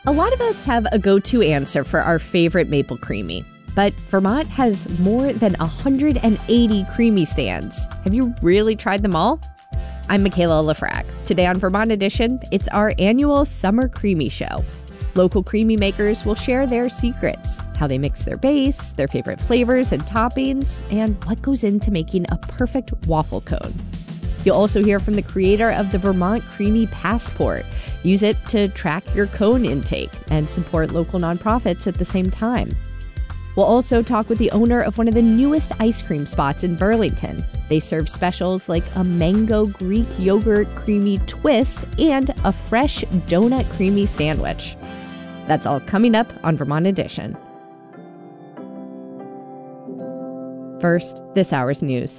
A lot of us have a go-to answer for our favorite maple creamy, but Vermont has more than 180 creamy stands. Have you really tried them all? I'm Michaela Lafrac. Today on Vermont Edition, it's our annual Summer Creamy Show. Local creamy makers will share their secrets, how they mix their base, their favorite flavors and toppings, and what goes into making a perfect waffle cone. You'll also hear from the creator of the Vermont Creamy Passport. Use it to track your cone intake and support local nonprofits at the same time. We'll also talk with the owner of one of the newest ice cream spots in Burlington. They serve specials like a mango Greek yogurt creamy twist and a fresh donut creamy sandwich. That's all coming up on Vermont Edition. First, this hour's news.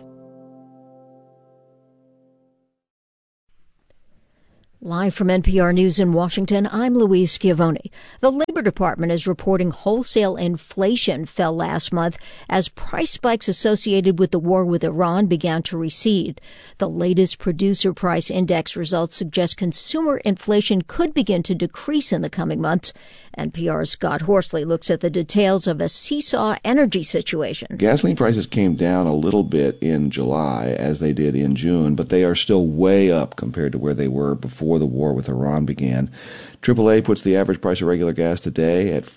Live from NPR News in Washington, I'm Louise Schiavone. The Labor Department is reporting wholesale inflation fell last month as price spikes associated with the war with Iran began to recede. The latest producer price index results suggest consumer inflation could begin to decrease in the coming months. NPR's Scott Horsley looks at the details of a seesaw energy situation. Gasoline prices came down a little bit in July, as they did in June, but they are still way up compared to where they were before the war with Iran began. AAA puts the average price of regular gas today at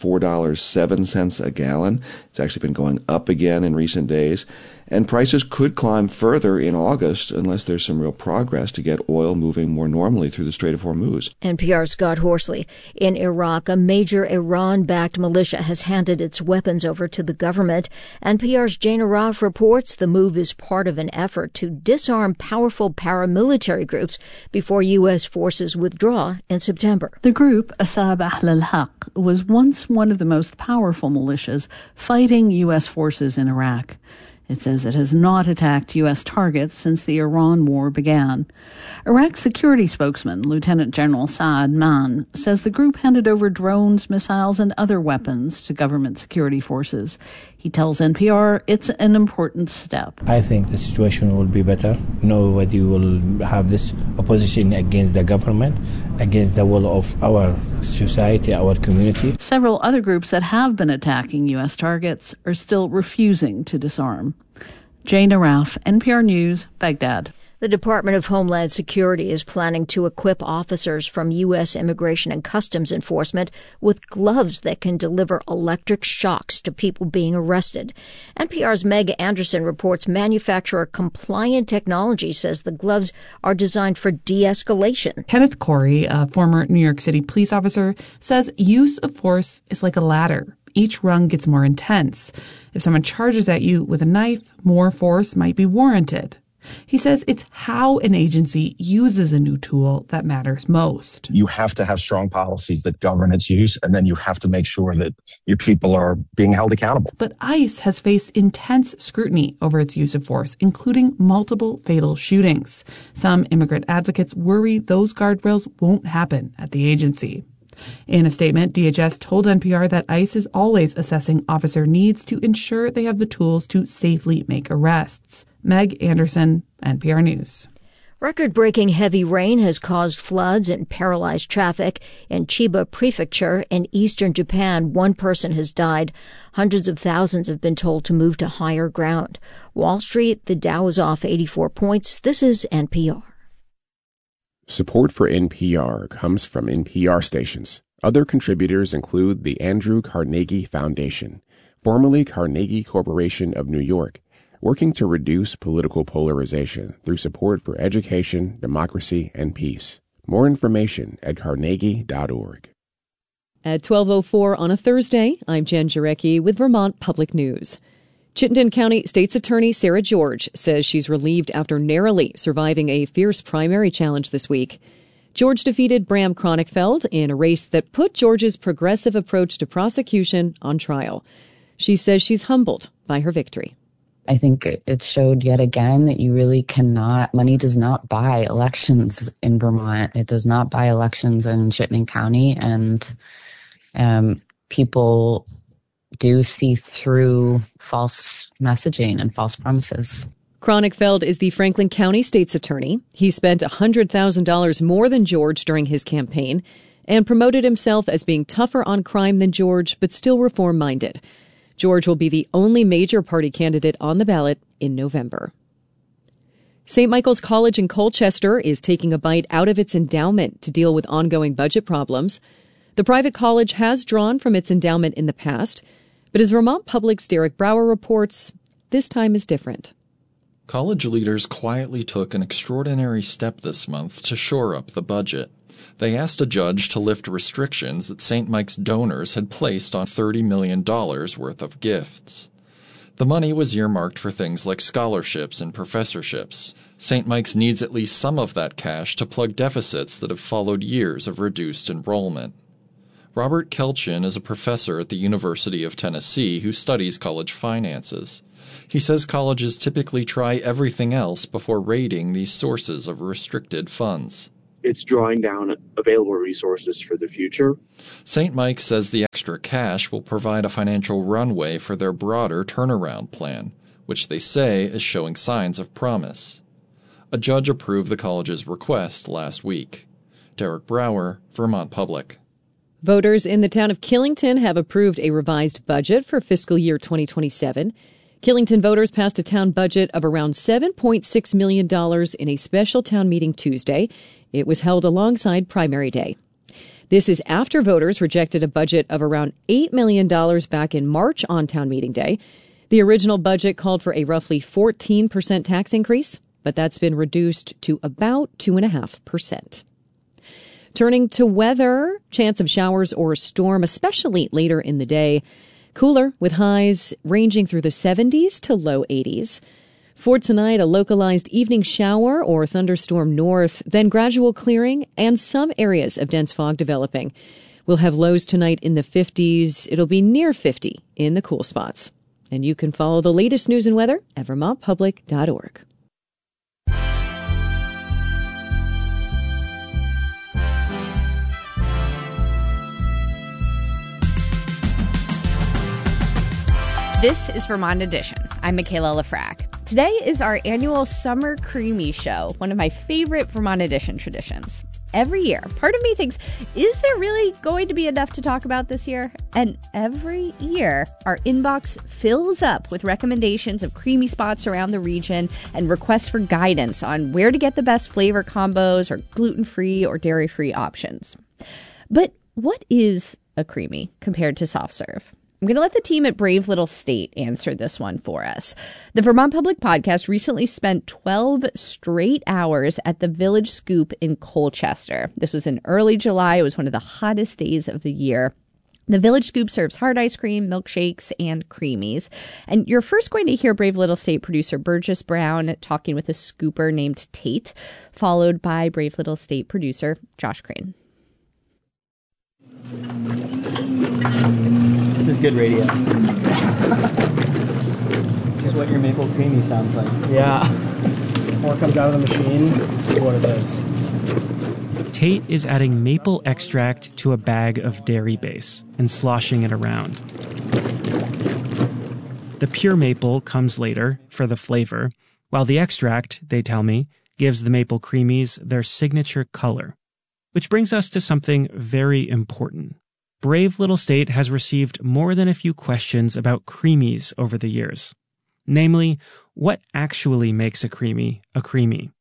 $4.07 a gallon. It's actually been going up again in recent days. And prices could climb further in August unless there's some real progress to get oil moving more normally through the Strait of Hormuz. NPR's Scott Horsley. In Iraq, a major Iran-backed militia has handed its weapons over to the government. NPR's Jane Araf reports the move is part of an effort to disarm powerful paramilitary groups before U.S. forces withdraw in September. The group, Asab Ahl al-Haq, was once one of the most powerful militias fighting U.S. forces in Iraq. It says it has not attacked U.S. targets since the Iran war began. Iraq's security spokesman, Lieutenant General Saad Mann, says the group handed over drones, missiles, and other weapons to government security forces. He tells NPR it's an important step. I think the situation will be better. Nobody will have this opposition against the government, against the will of our society, our community. Several other groups that have been attacking U.S. targets are still refusing to disarm. Jane Araf, NPR News, Baghdad. The Department of Homeland Security is planning to equip officers from U.S. Immigration and Customs Enforcement with gloves that can deliver electric shocks to people being arrested. NPR's Meg Anderson reports manufacturer Compliant Technology says the gloves are designed for de-escalation. Kenneth Corey, a former New York City police officer, says use of force is like a ladder. Each rung gets more intense. If someone charges at you with a knife, more force might be warranted. He says it's how an agency uses a new tool that matters most. You have to have strong policies that govern its use, and then you have to make sure that your people are being held accountable. But ICE has faced intense scrutiny over its use of force, including multiple fatal shootings. Some immigrant advocates worry those guardrails won't happen at the agency. In a statement, DHS told NPR that ICE is always assessing officer needs to ensure they have the tools to safely make arrests. Meg Anderson, NPR News. Record-breaking heavy rain has caused floods and paralyzed traffic in Chiba Prefecture in eastern Japan. One person has died. Hundreds of thousands have been told to move to higher ground. Wall Street, the Dow is off 84 points. This is NPR. Support for NPR comes from NPR stations. Other contributors include the Andrew Carnegie Foundation, formerly Carnegie Corporation of New York, working to reduce political polarization through support for education, democracy, and peace. More information at carnegie.org. At 12:04 on a Thursday, I'm Jen Jarecki with Vermont Public News. Chittenden County State's Attorney Sarah George says she's relieved after narrowly surviving a fierce primary challenge this week. George defeated Bram Kronekfeld in a race that put George's progressive approach to prosecution on trial. She says she's humbled by her victory. I think it showed yet again that you really cannot, money does not buy elections in Vermont. It does not buy elections in Chittenden County, and people do see through false messaging and false promises. Kronekfeld is the Franklin County State's Attorney. He spent $100,000 more than George during his campaign, and promoted himself as being tougher on crime than George, but still reform-minded. George will be the only major party candidate on the ballot in November. St. Michael's College in Colchester is taking a bite out of its endowment to deal with ongoing budget problems. The private college has drawn from its endowment in the past, but as Vermont Public's Derek Brower reports, this time is different. College leaders quietly took an extraordinary step this month to shore up the budget. They asked a judge to lift restrictions that St. Mike's donors had placed on $30 million worth of gifts. The money was earmarked for things like scholarships and professorships. St. Mike's needs at least some of that cash to plug deficits that have followed years of reduced enrollment. Robert Kelchin is a professor at the University of Tennessee who studies college finances. He says colleges typically try everything else before raiding these sources of restricted funds. It's drawing down available resources for the future. St. Mike says the extra cash will provide a financial runway for their broader turnaround plan, which they say is showing signs of promise. A judge approved the college's request last week. Derek Brower, Vermont Public. Voters in the town of Killington have approved a revised budget for fiscal year 2027. Killington voters passed a town budget of around $7.6 million in a special town meeting Tuesday. It was held alongside primary day. This is after voters rejected a budget of around $8 million back in March on town meeting day. The original budget called for a roughly 14% tax increase, but that's been reduced to about 2.5%. Turning to weather, chance of showers or a storm, especially later in the day. Cooler with highs ranging through the 70s to low 80s. For tonight, a localized evening shower or thunderstorm north, then gradual clearing and some areas of dense fog developing. We'll have lows tonight in the 50s. It'll be near 50 in the cool spots. And you can follow the latest news and weather at vermontpublic.org. This is Vermont Edition. I'm Michaela Lefrak. Today is our annual Summer Creamy Show, one of my favorite Vermont Edition traditions. Every year, part of me thinks, is there really going to be enough to talk about this year? And every year, our inbox fills up with recommendations of creamy spots around the region and requests for guidance on where to get the best flavor combos or gluten-free or dairy-free options. But what is a creamy compared to soft serve? I'm going to let the team at Brave Little State answer this one for us. The Vermont Public Podcast recently spent 12 straight hours at the Village Scoop in Colchester. This was in early July. It was one of the hottest days of the year. The Village Scoop serves hard ice cream, milkshakes, and creamies. And you're first going to hear Brave Little State producer Burgess Brown talking with a scooper named Tate, followed by Brave Little State producer Josh Crane. This is good radio. This is what your maple creamy sounds like. Yeah. Before it comes out of the machine, this is what it is. Tate is adding maple extract to a bag of dairy base and sloshing it around. The pure maple comes later for the flavor, while the extract, they tell me, gives the maple creamies their signature color. Which brings us to something very important. Brave Little State has received more than a few questions about creamies over the years. Namely, what actually makes a creamy a creamy?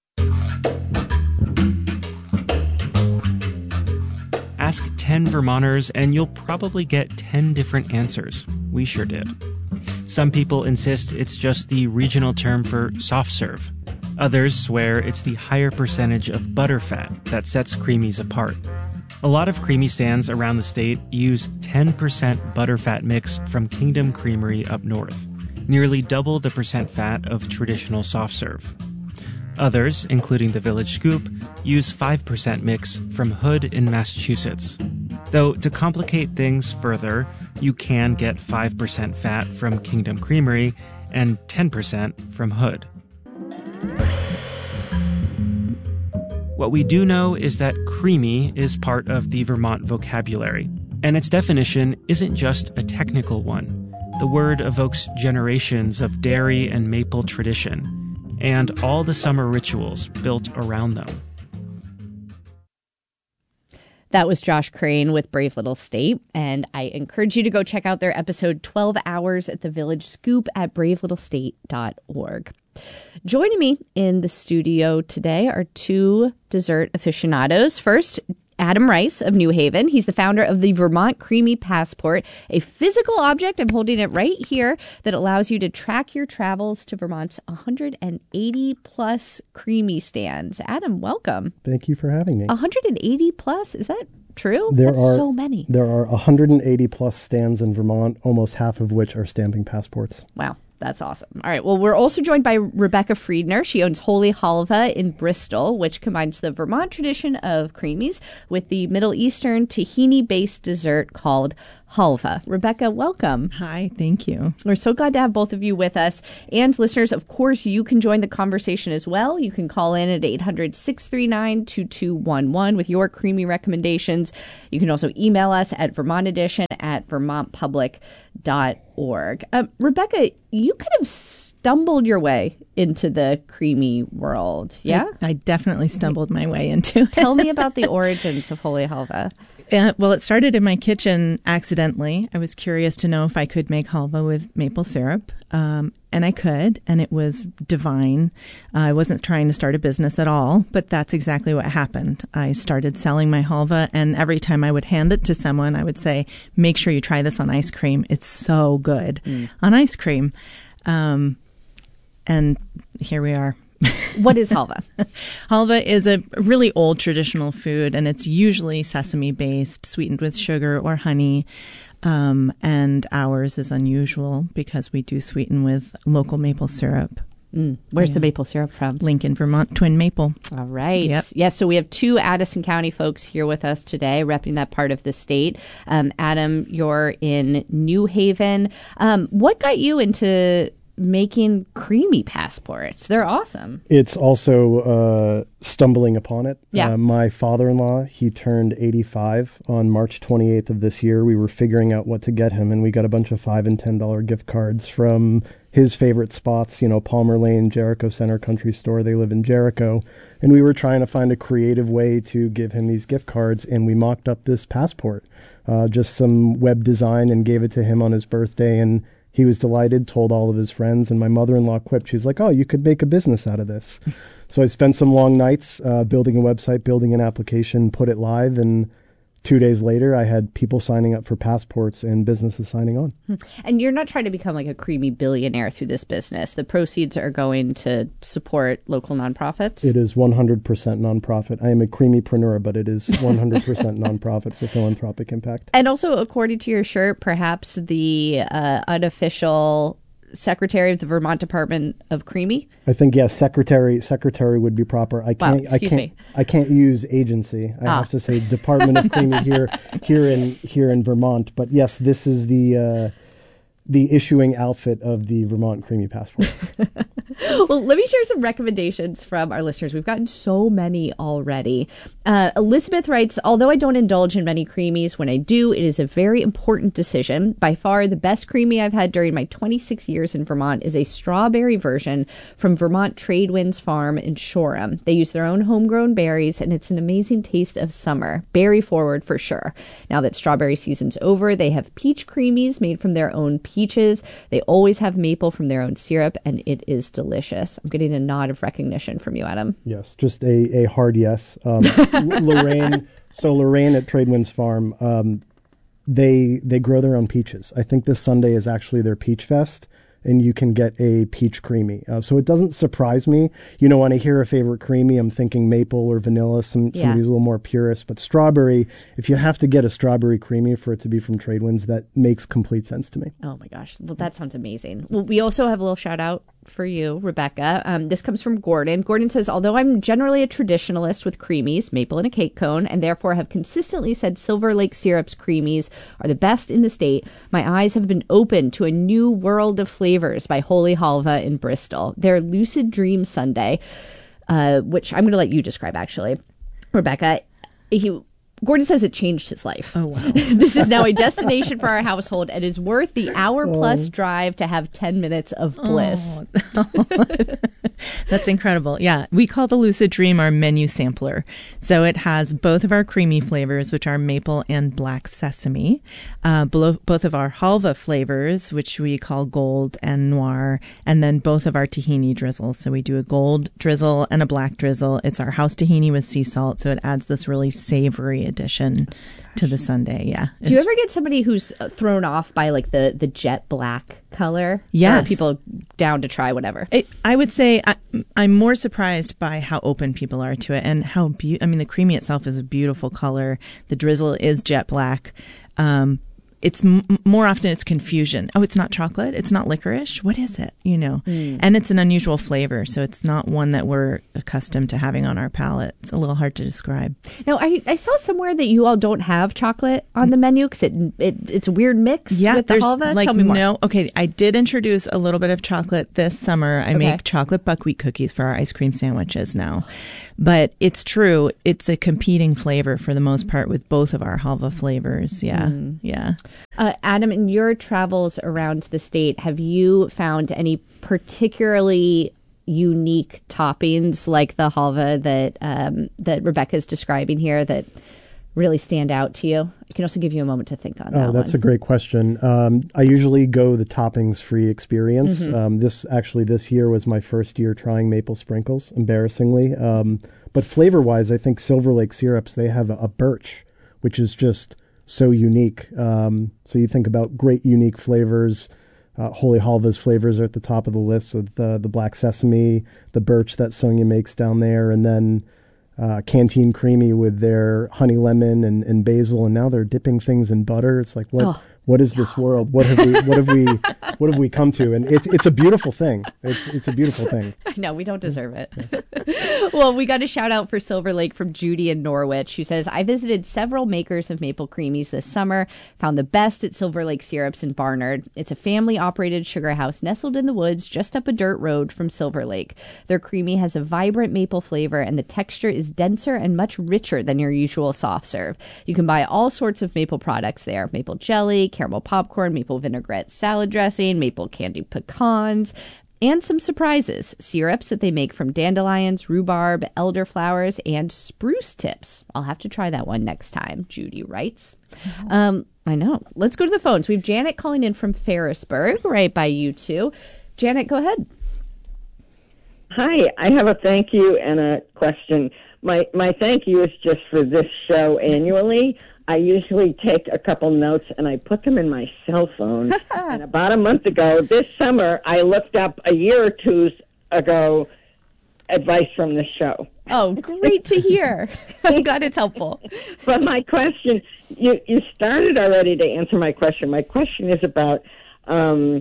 Ask 10 Vermonters and you'll probably get 10 different answers. We sure did. Some people insist it's just the regional term for soft serve. Others swear it's the higher percentage of butterfat that sets creamies apart. A lot of creamy stands around the state use 10% butterfat mix from Kingdom Creamery up north, nearly double the percent fat of traditional soft serve. Others, including the Village Scoop, use 5% mix from Hood in Massachusetts. Though, to complicate things further, you can get 5% fat from Kingdom Creamery and 10% from Hood. What we do know is that creamy is part of the Vermont vocabulary, and its definition isn't just a technical one. The word evokes generations of dairy and maple tradition, and all the summer rituals built around them. That was Josh Crane with Brave Little State, and I encourage you to go check out their episode 12 Hours at the Village Scoop at bravelittlestate.org. Joining me in the studio today are two dessert aficionados. First, Adam Rice of New Haven. He's the founder of the Vermont Creamy Passport, a physical object, I'm holding it right here, that allows you to track your travels to Vermont's 180 plus creamy stands. Adam, welcome. Thank you for having me. 180 plus? Is that true? That's so many. There are 180 plus stands in Vermont, almost half of which are stamping passports. Wow. That's awesome. All right. Well, we're also joined by Rebecca Friedner. She owns Holy Halva in Bristol, which combines the Vermont tradition of creamies with the Middle Eastern tahini-based dessert called halva. Rebecca, welcome. Hi, thank you. We're so glad to have both of you with us. And listeners, of course, you can join the conversation as well. You can call in at 800-639-2211 with your creamy recommendations. You can also email us at vermontedition@vermontpublic.org. Rebecca, you kind of stumbled your way into the creamy world, yeah? I definitely stumbled my way into it. Tell me about the origins of Holy Halva. Well, it started in my kitchen accidentally. I was curious to know if I could make halva with maple syrup, and I could, and it was divine. I wasn't trying to start a business at all, but that's exactly what happened. I started selling my halva, and every time I would hand it to someone, I would say, make sure you try this on ice cream. It's so good on ice cream. And here we are. What is halva? Halva is a really old traditional food, and it's usually sesame-based, sweetened with sugar or honey. And ours is unusual because we do sweeten with local maple syrup. Where's the maple syrup from? Lincoln, Vermont, Twin Maple. All right. Yep. Yes, so we have two Addison County folks here with us today, repping that part of the state. Adam, you're in New Haven. What got you into making creamy passports? They're awesome. It's also stumbling upon it. Yeah. My father-in-law, he turned 85 on March 28th of this year. We were figuring out what to get him, and we got a bunch of $5 and $10 gift cards from his favorite spots, Palmer Lane, Jericho Center Country Store. They live in Jericho. And we were trying to find a creative way to give him these gift cards, and we mocked up this passport, just some web design, and gave it to him on his birthday, and he was delighted, told all of his friends, and my mother-in-law quipped. She's like, oh, you could make a business out of this. So I spent some long nights building a website, building an application, put it live, and 2 days later, I had people signing up for passports and businesses signing on. And you're not trying to become like a creamy billionaire through this business. The proceeds are going to support local nonprofits? It is 100% nonprofit. I am a creamypreneur, but it is 100% nonprofit for philanthropic impact. And also, according to your shirt, perhaps the unofficial secretary of the Vermont Department of Creamy? I think, yes, secretary would be proper. I can't use agency. I have to say Department of Creamy here in Vermont. But yes, this is the issuing outfit of the Vermont Creamy Passport. Well, let me share some recommendations from our listeners. We've gotten so many already. Elizabeth writes, although I don't indulge in many creamies, when I do, it is a very important decision. By far, the best creamy I've had during my 26 years in Vermont is a strawberry version from Vermont Tradewinds Farm in Shoreham. They use their own homegrown berries, and it's an amazing taste of summer. Berry forward for sure. Now that strawberry season's over, they have peach creamies made from their own peaches. They always have maple from their own syrup, and it is delicious. I'm getting a nod of recognition from you, Adam. Yes, just a hard yes. Lorraine at Tradewinds Farm, they grow their own peaches. I think this Sunday is actually their Peach Fest, and you can get a peach creamy. So it doesn't surprise me. When I hear a favorite creamy, I'm thinking maple or vanilla, somebody's a little more purist. But strawberry, if you have to get a strawberry creamy for it to be from Tradewinds, that makes complete sense to me. Oh my gosh. Well, that sounds amazing. Well, we also have a little shout out for you, Rebecca. This comes from Gordon. Gordon says, although I'm generally a traditionalist with creamies, maple and a cake cone, and therefore have consistently said Silver Lake Syrup's creamies are the best in the state, my eyes have been opened to a new world of flavors by Holy Halva in Bristol. Their Lucid Dream Sundae, which I'm going to let you describe, actually. Rebecca, Gordon says it changed his life. Oh, wow. This is now a destination for our household and is worth the hour-plus drive to have 10 minutes of bliss. That's incredible. Yeah, we call the Lucid Dream our menu sampler. So it has both of our creamy flavors, which are maple and black sesame, both of our halva flavors, which we call gold and noir, and then both of our tahini drizzles. So we do a gold drizzle and a black drizzle. It's our house tahini with sea salt, so it adds this really savory addition to the sundae. Yeah. Do you ever get somebody who's thrown off by like the jet black color? Yes. Or are people down to try whatever? I would say I'm more surprised by how open people are to it and how the creamy itself is a beautiful color. The drizzle is jet black. It's more often it's confusion. Oh, it's not chocolate. It's not licorice. What is it? And it's an unusual flavor. So it's not one that we're accustomed to having on our palate. It's a little hard to describe. Now, I saw somewhere that you all don't have chocolate on the menu because it's a weird mix with the halva. Tell me more. No. Okay. I did introduce a little bit of chocolate this summer. I make chocolate buckwheat cookies for our ice cream sandwiches now. But it's true. It's a competing flavor for the most part with both of our halva flavors. Yeah. Yeah. Adam, in your travels around the state, have you found any particularly unique toppings like the halva that Rebecca's describing here that really stand out to you? I can also give you a moment to think on that. That's a great question. I usually go the toppings-free experience. This year was my first year trying maple sprinkles, embarrassingly. But flavor-wise, I think Silver Lake Syrups, they have a birch, which is just so unique. So you think about great unique flavors. Holy Halva's flavors are at the top of the list with the black sesame, the birch that Sonia makes down there, and then Canteen Creamy with their honey lemon and basil, and now they're dipping things in butter. It's like what is this world? What have we come to? And it's a beautiful thing. It's a beautiful thing. I know, we don't deserve it. Well, we got a shout out for Silver Lake from Judy in Norwich. She says, I visited several makers of maple creamies this summer, found the best at Silver Lake Syrups in Barnard. It's a family operated sugar house nestled in the woods just up a dirt road from Silver Lake. Their creamy has a vibrant maple flavor and the texture is denser and much richer than your usual soft serve. You can buy all sorts of maple products there. Maple jelly, caramel popcorn, maple vinaigrette salad dressing, maple candied pecans, and some surprises. Syrups that they make from dandelions, rhubarb, elderflowers, and spruce tips. I'll have to try that one next time, Judy writes. I know. Let's go to the phones. We have Janet calling in from Ferrisburg, right by you two. Janet, go ahead. Hi, I have a thank you and a question. My thank you is just for this show annually. I usually take a couple notes and I put them in my cell phone. And about a month ago, this summer, I looked up a year or two ago advice from the show. Oh, great to hear. I'm glad it's helpful. But my question, you started already to answer my question. My question is about of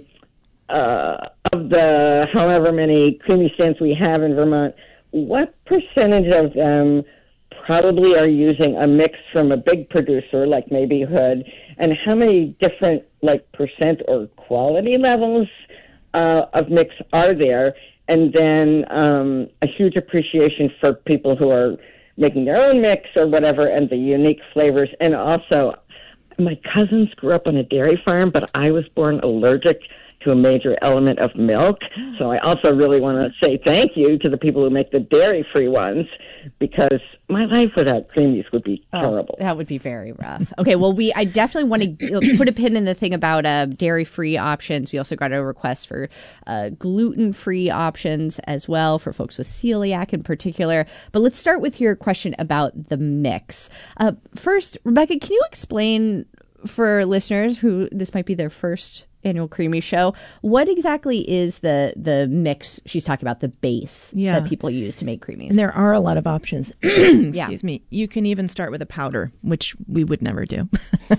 the however many creamy stands we have in Vermont, what percentage of them probably are using a mix from a big producer like maybe Hood, and how many different percent or quality levels of mix are there? And then a huge appreciation for people who are making their own mix or whatever and the unique flavors. And also, my cousins grew up on a dairy farm, but I was born allergic to a major element of milk. So I also really want to say thank you to the people who make the dairy-free ones, because my life without creamies would be terrible. That would be very rough. Okay, well, I definitely want to put a pin in the thing about dairy-free options. We also got a request for gluten-free options as well for folks with celiac in particular. But let's start with your question about the mix. First, Rebecca, can you explain for listeners who this might be their first annual creamy show, what exactly is the mix she's talking about, the base that people use to make creamies? And there are a lot of options. Excuse me. You can even start with a powder, which we would never do.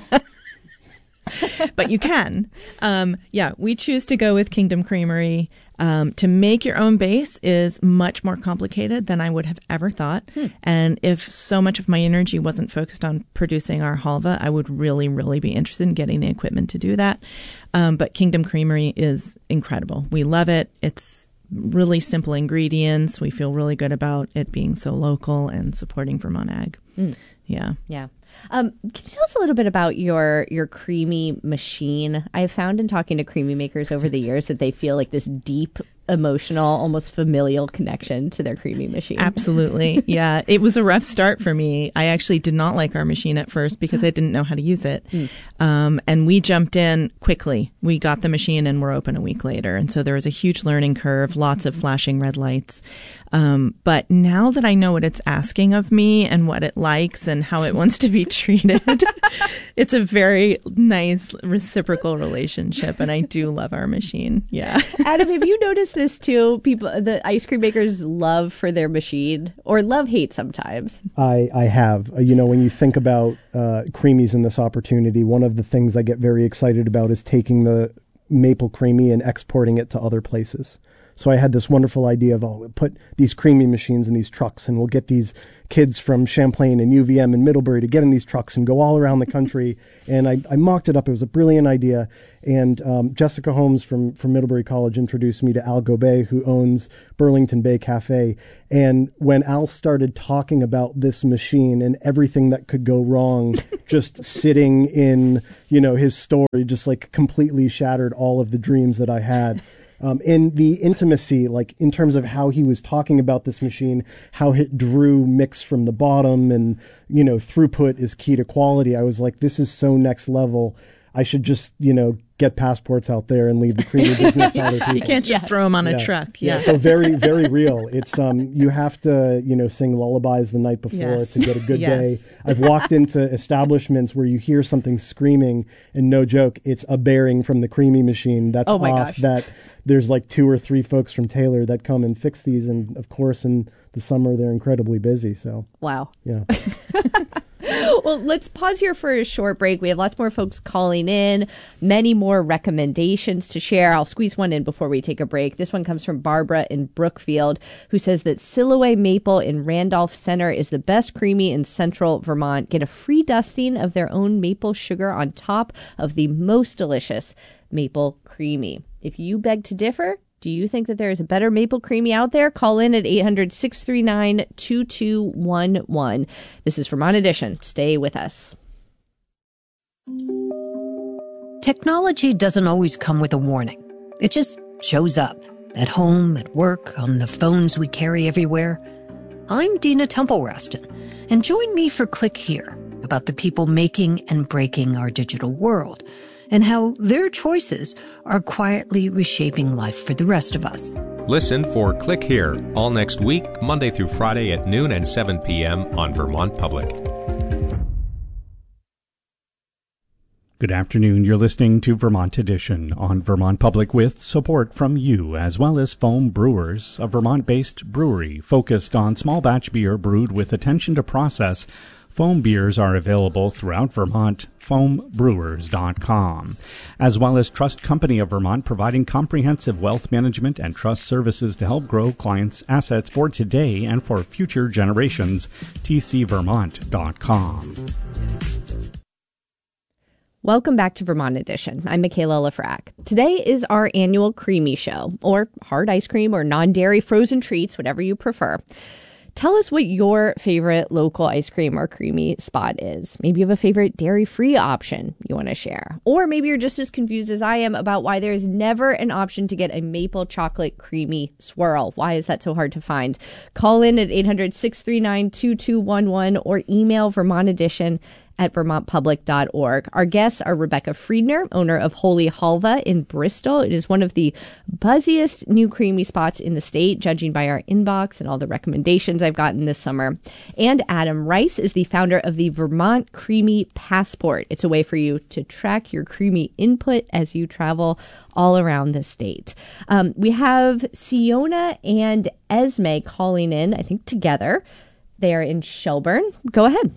But you can. We choose to go with Kingdom Creamery. To make your own base is much more complicated than I would have ever thought. And if so much of my energy wasn't focused on producing our halva, I would really, really be interested in getting the equipment to do that. But Kingdom Creamery is incredible. We love it. It's really simple ingredients. We feel really good about it being so local and supporting Vermont Ag. Yeah. Yeah. Can you tell us a little bit about your creamy machine? I've found in talking to creamy makers over the years that they feel like this deep, emotional, almost familial connection to their creamy machine. Absolutely. Yeah. It was a rough start for me. I actually did not like our machine at first because I didn't know how to use it. And we jumped in quickly. We got the machine and we're open a week later. And so there was a huge learning curve, lots of flashing red lights. But now that I know what it's asking of me and what it likes and how it wants to be treated, it's a very nice reciprocal relationship. And I do love our machine. Yeah. Adam, have you noticed this too? People, the ice cream makers' love for their machine, or love-hate sometimes. I have. When you think about creamies in this opportunity, one of the things I get very excited about is taking the maple creamy and exporting it to other places. So I had this wonderful idea of, we'll put these creamy machines in these trucks and we'll get these kids from Champlain and UVM and Middlebury to get in these trucks and go all around the country. And I mocked it up. It was a brilliant idea. And Jessica Holmes from Middlebury College introduced me to Al Gobet, who owns Burlington Bay Cafe. And when Al started talking about this machine and everything that could go wrong, just sitting in, his store, just like completely shattered all of the dreams that I had. In the intimacy, like in terms of how he was talking about this machine, how it drew mix from the bottom and, throughput is key to quality. I was like, this is so next level. I should just, get passports out there and leave the creamy business to other people. You can't just throw them on a truck. Yeah. So very, very real. It's, you have to, sing lullabies the night before to get a good day. I've walked into establishments where you hear something screaming and no joke, it's a bearing from the creamy machine that's off that there's like 2 or 3 folks from Taylor that come and fix these. And of course, in the summer, they're incredibly busy. So, wow. Yeah. Well, let's pause here for a short break. We have lots more folks calling in, many more recommendations to share. I'll squeeze one in before we take a break. This one comes from Barbara in Brookfield, who says that Silouay Maple in Randolph Center is the best creamy in central Vermont. Get a free dusting of their own maple sugar on top of the most delicious maple creamy. If you beg to differ, do you think that there is a better maple creamy out there? Call in at 800-639-2211. This is Vermont Edition. Stay with us. Technology doesn't always come with a warning. It just shows up at home, at work, on the phones we carry everywhere. I'm Dina Temple-Raston, and join me for Click Here about the people making and breaking our digital world, and how their choices are quietly reshaping life for the rest of us. Listen for Click Here all next week, Monday through Friday at noon and 7 p.m. on Vermont Public. Good afternoon. You're listening to Vermont Edition on Vermont Public with support from you, as well as Foam Brewers, a Vermont-based brewery focused on small batch beer brewed with attention to process. Foam beers are available throughout Vermont, foambrewers.com, as well as Trust Company of Vermont, providing comprehensive wealth management and trust services to help grow clients' assets for today and for future generations, tcvermont.com. Welcome back to Vermont Edition. I'm Michaela Lafrac. Today is our annual Creamy Show, or hard ice cream or non-dairy frozen treats, whatever you prefer. Tell us what your favorite local ice cream or creamy spot is. Maybe you have a favorite dairy-free option you want to share. Or maybe you're just as confused as I am about why there is never an option to get a maple chocolate creamy swirl. Why is that so hard to find? Call in at 800-639-2211 or email Vermont Edition at vermontpublic.org. Our guests are Rebecca Friedner, owner of Holy Halva in Bristol. It is one of the buzziest new creamy spots in the state, judging by our inbox and all the recommendations I've gotten this summer. And Adam Rice is the founder of the Vermont Creamy Passport. It's a way for you to track your creamy input as you travel all around the state. We have Siona and Esme calling in, I think together. They are in Shelburne. Go ahead.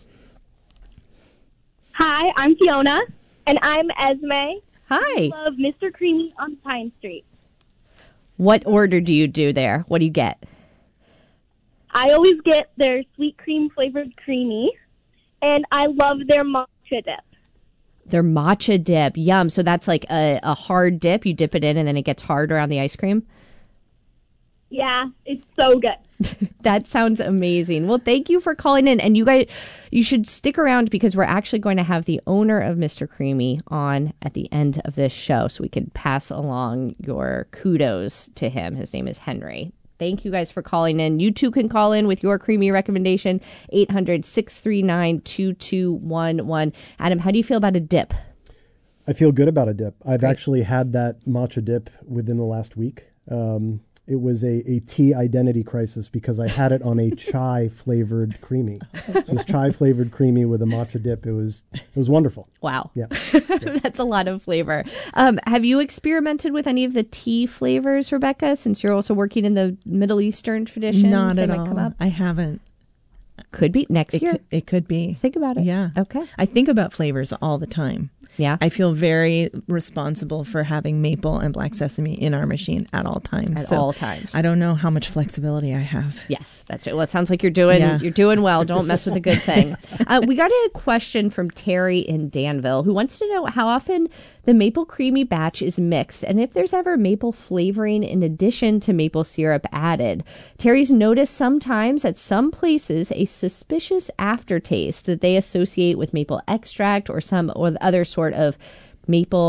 Hi, I'm Fiona. And I'm Esme. Hi. I love Mr. Creamy on Pine Street. What order do you do there? What do you get? I always get their sweet cream flavored creamy, and I love their matcha dip. Their matcha dip. Yum. So that's like a hard dip. You dip it in and then it gets harder on the ice cream? Yeah, it's so good. That sounds amazing. Well, thank you for calling in. And you guys, you should stick around because we're actually going to have the owner of Mr. Creamy on at the end of this show so we can pass along your kudos to him. His name is Henry. Thank you guys for calling in. You too can call in with your creamy recommendation, 800-639-2211. Adam, how do you feel about a dip? I feel good about a dip. I've actually had that matcha dip within the last week. It was a tea identity crisis because I had it on a chai-flavored creamy. So it's chai-flavored creamy with a matcha dip. It was wonderful. Wow. Yeah. That's a lot of flavor. Have you experimented with any of the tea flavors, Rebecca, since you're also working in the Middle Eastern traditions? Not they at might all. Come up? I haven't. Could be next year. It could be. Think about it. Yeah. Okay. I think about flavors all the time. Yeah. I feel very responsible for having maple and black sesame in our machine at all times. At all times. I don't know how much flexibility I have. Yes, that's it. Well, it sounds like you're doing well. Don't mess with a good thing. We got a question from Terry in Danville who wants to know how often the maple creamy batch is mixed and if there's ever maple flavoring in addition to maple syrup added. Terry's noticed sometimes at some places a suspicious aftertaste that they associate with maple extract or some or other sort of maple